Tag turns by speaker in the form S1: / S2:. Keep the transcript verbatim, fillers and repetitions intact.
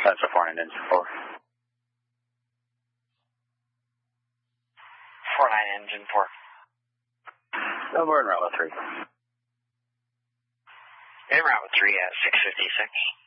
S1: That's a four nine engine four.
S2: four nine engine four.
S1: No, we're in route with three.
S2: In route with three at six fifty-six.